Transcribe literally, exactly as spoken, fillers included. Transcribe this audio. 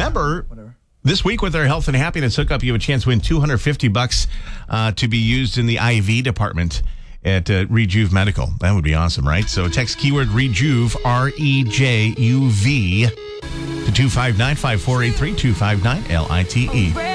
Remember, Whatever. this week with our health and happiness hookup, you have a chance to win two hundred fifty bucks uh, to be used in the I V department at uh, Rejuve Medical. That would be awesome, right? So text keyword Rejuve, R E J U V, to two five nine, five four eight three, two five nine, L I T E.